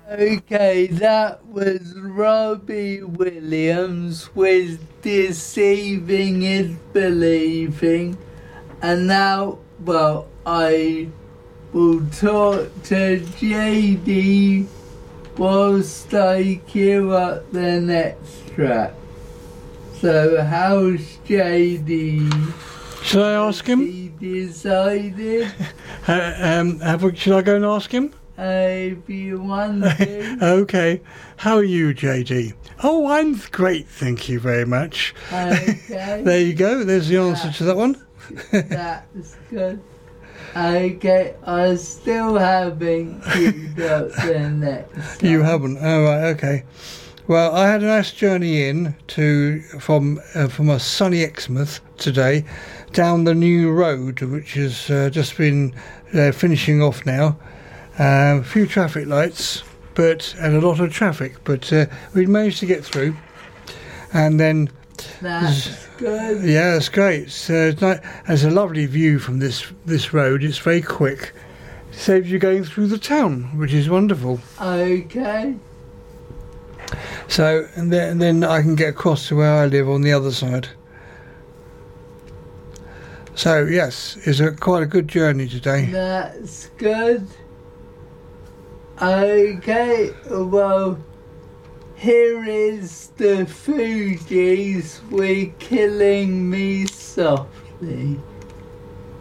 Okay, that was Robbie Williams with Deceiving is Believing. And now, well, I will talk to JD whilst I queue up the next track. So, how's JD? Should I ask him? He decided. Should I go and ask him? If you want to. Okay. How are you, JD? Oh, I'm great, thank you very much. Okay. There you go. There's the answer to that one. That's good. Okay, I still haven't queued up the next You song. haven't? Oh, right, okay. Well, I had a nice journey from a sunny Exmouth today down the new road, which has just been finishing off now. A few traffic lights, and a lot of traffic, but we'd managed to get through. And then, That's good. yeah, it's great. It's there's a lovely view from this road. It's very quick. It saves you going through the town, which is wonderful. Okay. So, and then I can get across to where I live on the other side. So, yes, it's quite a good journey today. That's good. Okay, well, here is the Fugees with Killing Me Softly.